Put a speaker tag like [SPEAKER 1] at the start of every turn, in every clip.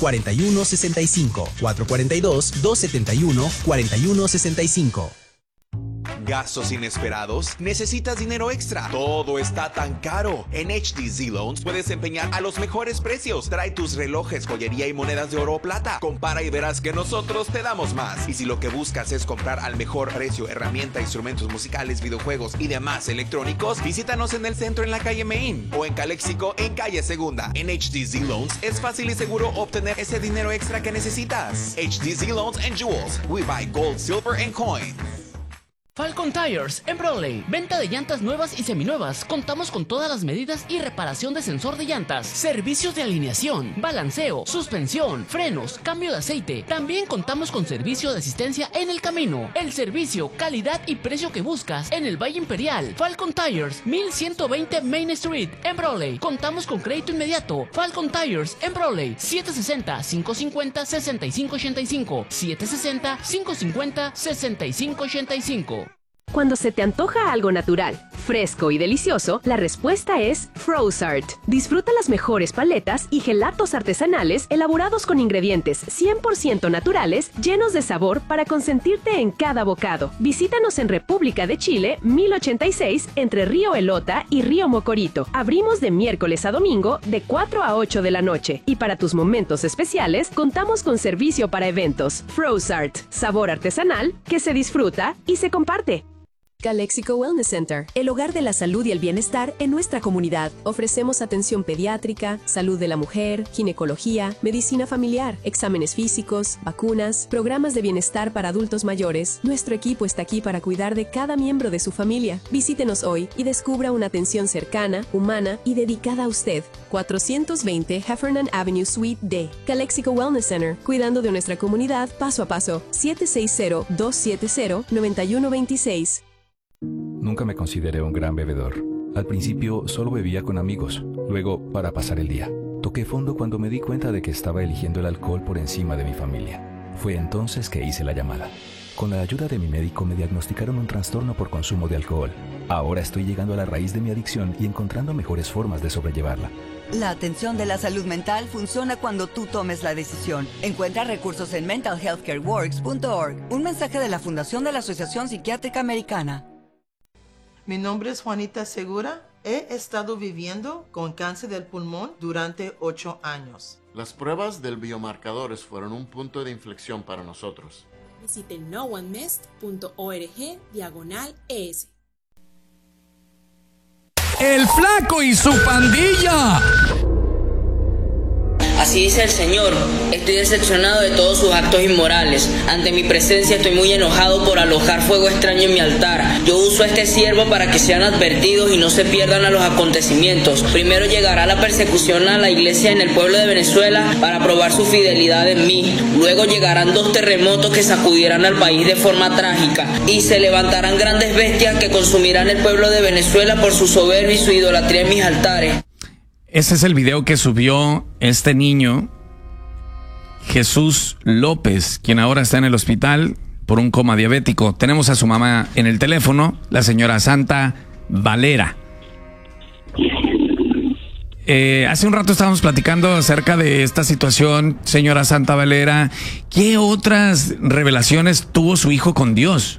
[SPEAKER 1] 442-271-4165. 442-271-4165.
[SPEAKER 2] ¿Gastos inesperados? ¿Necesitas dinero extra? Todo está tan caro. En HDZ Loans puedes empeñar a los mejores precios. Trae tus relojes, joyería y monedas de oro o plata. Compara y verás que nosotros te damos más. Y si lo que buscas es comprar al mejor precio herramienta, instrumentos musicales, videojuegos y demás electrónicos, visítanos en el centro en la calle Main o en Calexico en calle Segunda. En HDZ Loans es fácil y seguro obtener ese dinero extra que necesitas. HDZ Loans and Jewels. We buy gold, silver and coins.
[SPEAKER 3] Falcon Tires en Brawley. Venta de llantas nuevas y seminuevas. Contamos con todas las medidas y reparación de sensor de llantas. Servicios de alineación, balanceo, suspensión, frenos, cambio de aceite. También contamos con servicio de asistencia en el camino. El servicio, calidad y precio que buscas en el Valle Imperial. Falcon Tires, 1120 Main Street en Brawley. Contamos con crédito inmediato. Falcon Tires en Brawley. 760-550-6585. 760-550-6585.
[SPEAKER 4] Cuando se te antoja algo natural, fresco y delicioso, la respuesta es Frossart. Disfruta las mejores paletas y gelatos artesanales elaborados con ingredientes 100% naturales, llenos de sabor para consentirte en cada bocado. Visítanos en República de Chile, 1086, entre Río Elota y Río Mocorito. Abrimos de miércoles a domingo, de 4 a 8 de la noche. Y para tus momentos especiales, contamos con servicio para eventos. Frossart, sabor artesanal que se disfruta y se comparte.
[SPEAKER 5] Calexico Wellness Center, el hogar de la salud y el bienestar en nuestra comunidad. Ofrecemos atención pediátrica, salud de la mujer, ginecología, medicina familiar, exámenes físicos, vacunas, programas de bienestar para adultos mayores. Nuestro equipo está aquí para cuidar de cada miembro de su familia. Visítenos hoy y descubra una atención cercana, humana y dedicada a usted. 420 Heffernan Avenue Suite D. Calexico Wellness Center, cuidando de nuestra comunidad paso a paso. 760-270-9126.
[SPEAKER 6] Nunca me consideré un gran bebedor. Al principio solo bebía con amigos, luego para pasar el día. Toqué fondo cuando me di cuenta de que estaba eligiendo el alcohol por encima de mi familia. Fue entonces que hice la llamada. Con la ayuda de mi médico me diagnosticaron un trastorno por consumo de alcohol. Ahora estoy llegando a la raíz de mi adicción y encontrando mejores formas de sobrellevarla.
[SPEAKER 7] La atención de la salud mental funciona cuando tú tomes la decisión. Encuentra recursos en mentalhealthcareworks.org. Un mensaje de la Fundación de la Asociación Psiquiátrica Americana.
[SPEAKER 8] Mi nombre es Juanita Segura. He estado viviendo con cáncer del pulmón durante 8 años.
[SPEAKER 9] Las pruebas del biomarcadores fueron un punto de inflexión para nosotros.
[SPEAKER 10] Visite noonemest.org/ES.
[SPEAKER 11] ¡El Flaco y su pandilla!
[SPEAKER 12] Así dice el Señor, estoy decepcionado de todos sus actos inmorales. Ante mi presencia estoy muy enojado por alojar fuego extraño en mi altar. Yo uso a este siervo para que sean advertidos y no se pierdan a los acontecimientos. Primero llegará la persecución a la iglesia en el pueblo de Venezuela para probar su fidelidad en mí. Luego llegarán 2 terremotos que sacudirán al país de forma trágica. Y se levantarán grandes bestias que consumirán el pueblo de Venezuela por su soberbia y su idolatría en mis altares.
[SPEAKER 11] Ese es el video que subió este niño, Jesús López, quien ahora está en el hospital por un coma diabético. Tenemos a su mamá en el teléfono, la señora Santa Valera. Hace un rato estábamos platicando acerca de esta situación, señora Santa Valera. ¿Qué otras revelaciones tuvo su hijo con Dios?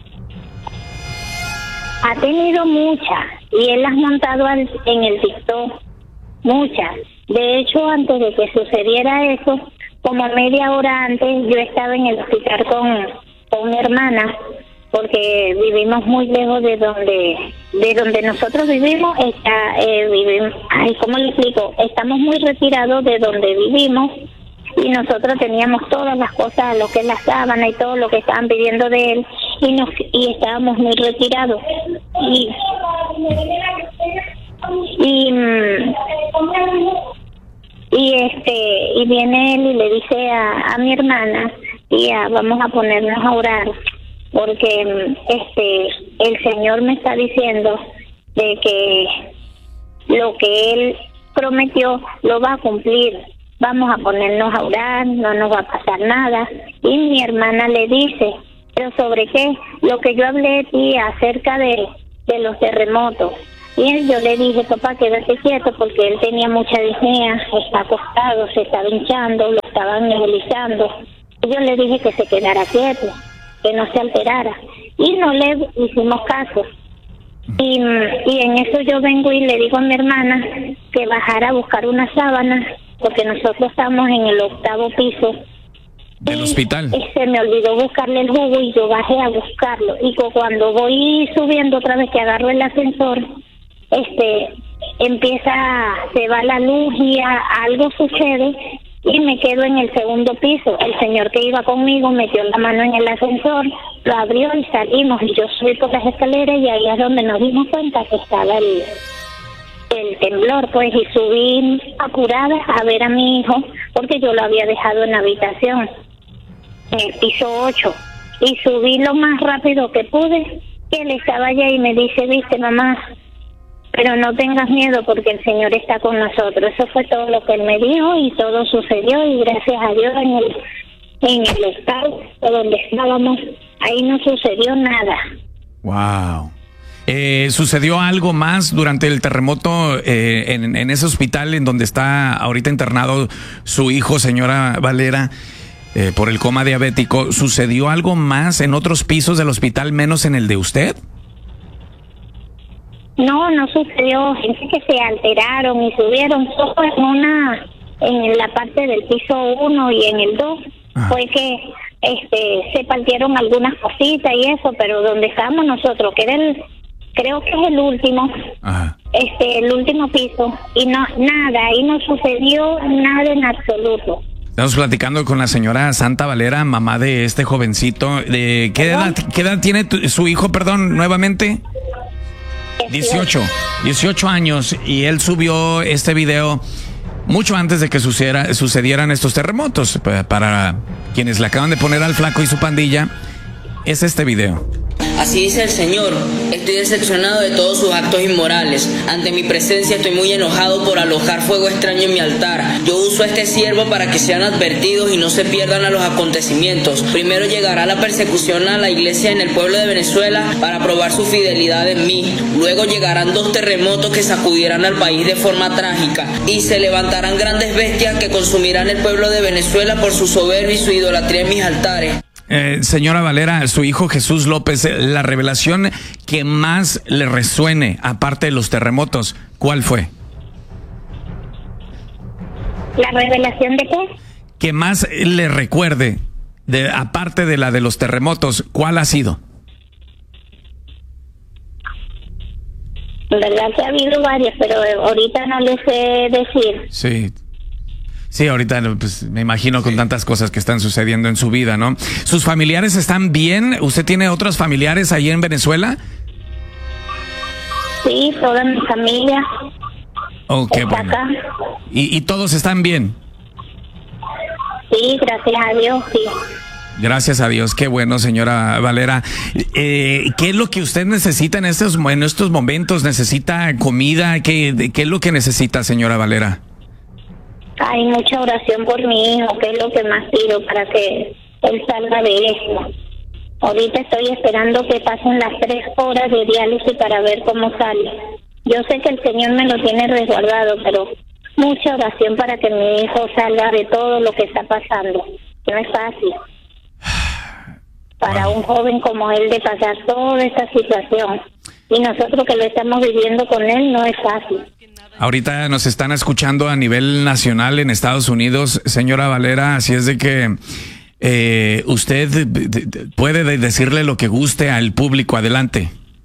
[SPEAKER 13] Ha tenido muchas y él las ha montado en el TikTok. Muchas. De hecho, antes de que sucediera eso, como media hora antes, yo estaba en el hospital con mi hermana, porque vivimos muy lejos de donde nosotros vivimos. ¿Cómo le explico? Estamos muy retirados de donde vivimos y nosotros teníamos todas las cosas, lo que es la sábana y todo lo que estaban pidiendo de él, y estábamos muy retirados. Y viene él y le dice a mi hermana: tía, vamos a ponernos a orar porque el Señor me está diciendo de que lo que él prometió lo va a cumplir. Vamos a ponernos a orar, no nos va a pasar nada. Y mi hermana le dice: ¿pero sobre qué? Lo que yo hablé, tía, acerca de los terremotos. Y yo le dije: papá, quédate quieto, porque él tenía mucha disnea, está acostado, se estaba hinchando, los estaban nebulizando. Yo le dije que se quedara quieto, que no se alterara, y no le hicimos caso. Y en eso yo vengo y le digo a mi hermana que bajara a buscar una sábana, porque nosotros estamos en el 8º piso
[SPEAKER 11] del hospital.
[SPEAKER 13] Se me olvidó buscarle el jugo y yo bajé a buscarlo. Y cuando voy subiendo otra vez, que agarro el ascensor, se va la luz y algo sucede y me quedo en el 2º piso. El señor que iba conmigo metió la mano en el ascensor, lo abrió y salimos, y yo subí por las escaleras, y ahí es donde nos dimos cuenta que estaba el temblor, pues, y subí apurada a ver a mi hijo, porque yo lo había dejado en la habitación, en el piso 8, y subí lo más rápido que pude, que él estaba allá y me dice, viste, mamá, pero no tengas miedo porque el Señor está con nosotros. Eso fue todo lo que él me dijo, y todo sucedió, y gracias a Dios en el estado donde estábamos, ahí no sucedió nada.
[SPEAKER 11] Wow. ¿Sucedió algo más durante el terremoto en ese hospital en donde está ahorita internado su hijo, señora Valera, por el coma diabético? ¿Sucedió algo más en otros pisos del hospital menos en el de usted?
[SPEAKER 13] No sucedió. Gente que se alteraron y subieron solo en la parte del piso 1 y en el 2. Fue que se partieron algunas cositas y eso, pero donde estábamos nosotros, que era creo que es el último, el último piso, y nada, ahí no sucedió nada en absoluto.
[SPEAKER 11] Estamos platicando con la señora Santa Valera, mamá de este jovencito. ¿Qué edad tiene su hijo, perdón, nuevamente? 18 años, y él subió este video mucho antes de que sucedieran estos terremotos. Para quienes le acaban de poner al flaco y su pandilla, es este video.
[SPEAKER 12] Así dice el Señor, estoy decepcionado de todos sus actos inmorales. Ante mi presencia estoy muy enojado por alojar fuego extraño en mi altar. Yo uso a este siervo para que sean advertidos y no se pierdan a los acontecimientos. Primero llegará la persecución a la iglesia en el pueblo de Venezuela para probar su fidelidad en mí. Luego llegarán 2 terremotos que sacudirán al país de forma trágica, y se levantarán grandes bestias que consumirán el pueblo de Venezuela por su soberbia y su idolatría en mis altares.
[SPEAKER 11] Señora Valera, su hijo Jesús López, la revelación que más le resuene, aparte de los terremotos, ¿cuál fue?
[SPEAKER 13] ¿La revelación de qué?
[SPEAKER 11] Que más le recuerde, aparte de la de los terremotos, ¿cuál ha sido?
[SPEAKER 13] En verdad que ha habido varias, pero ahorita no les sé decir.
[SPEAKER 11] Sí, ahorita pues, me imagino con tantas cosas que están sucediendo en su vida, ¿no? ¿Sus familiares están bien? ¿Usted tiene otros familiares ahí en Venezuela?
[SPEAKER 13] Sí, toda mi familia.
[SPEAKER 11] Oh, qué bueno. Acá. ¿Y todos están bien?
[SPEAKER 13] Sí, gracias a Dios, sí.
[SPEAKER 11] Gracias a Dios, qué bueno, señora Valera. ¿Qué es lo que usted necesita en estos momentos? ¿Necesita comida? ¿Qué es lo que necesita, señora Valera?
[SPEAKER 13] Hay mucha oración por mi hijo, que es lo que más pido para que él salga de esto. Ahorita estoy esperando que pasen las 3 horas de diálisis para ver cómo sale. Yo sé que el Señor me lo tiene resguardado, pero mucha oración para que mi hijo salga de todo lo que está pasando. No es fácil para un joven como él de pasar toda esta situación. Y nosotros que lo estamos viviendo con él, no es fácil.
[SPEAKER 11] Ahorita nos están escuchando a nivel nacional en Estados Unidos, señora Valera, así es de que usted puede decirle lo que guste al público. Adelante.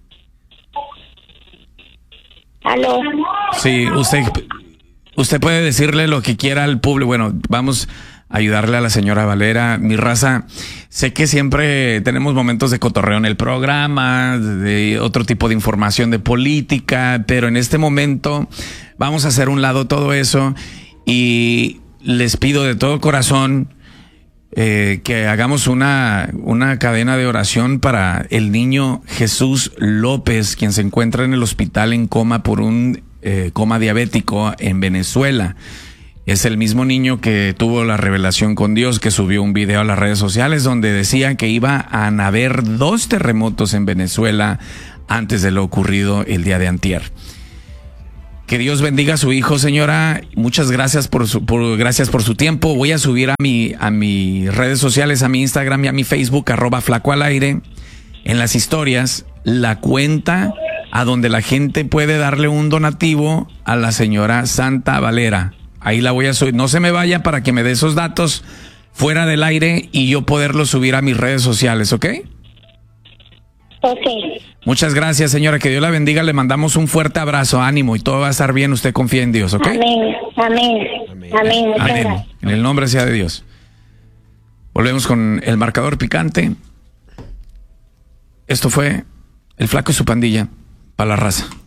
[SPEAKER 13] ¿Aló?
[SPEAKER 11] Sí, usted puede decirle lo que quiera al público. Bueno, vamos a ayudarle a la señora Valera. Mi raza, sé que siempre tenemos momentos de cotorreo en el programa, de otro tipo de información de política, pero en este momento vamos a hacer un lado todo eso y les pido de todo corazón que hagamos una cadena de oración para el niño Jesús López, quien se encuentra en el hospital en coma por un coma diabético en Venezuela. Es el mismo niño que tuvo la revelación con Dios, que subió un video a las redes sociales donde decía que iba a haber 2 terremotos en Venezuela antes de lo ocurrido el día de antier. Que Dios bendiga a su hijo, señora. Muchas gracias gracias por su tiempo. Voy a subir a mis redes sociales, a mi Instagram y a mi Facebook, @flacoalaire, en las historias, la cuenta a donde la gente puede darle un donativo a la señora Santa Valera. Ahí la voy a subir. No se me vaya para que me dé esos datos fuera del aire y yo poderlos subir a mis redes sociales, ¿ok?
[SPEAKER 13] Ok.
[SPEAKER 11] Muchas gracias, señora. Que Dios la bendiga. Le mandamos un fuerte abrazo, ánimo y todo va a estar bien. Usted confía en Dios, ¿ok?
[SPEAKER 13] Amén, amén, amén. Muchas
[SPEAKER 11] Amén.
[SPEAKER 13] gracias.
[SPEAKER 11] En el nombre sea de Dios. Volvemos con el marcador picante. Esto fue El Flaco y su pandilla para la raza.